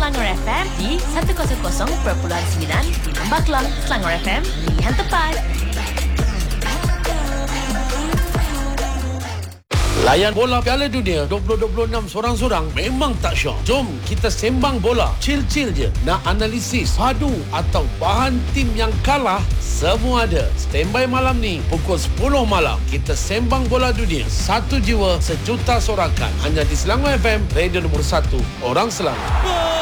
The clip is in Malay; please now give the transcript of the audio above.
Selangor FM di 100.9 di Lembah Kelang. Selangor FM, pilihan tepat. Layan bola Piala Dunia 2026 sorang-sorang memang tak syok. Jom kita sembang bola. Chill-chill je. Nak analisis, padu atau bahan tim yang kalah, semua ada. Standby malam ni pukul 10 malam. Kita sembang bola dunia. Satu jiwa, sejuta sorakan. Hanya di Selangor FM, radio nombor 1 orang Selangor.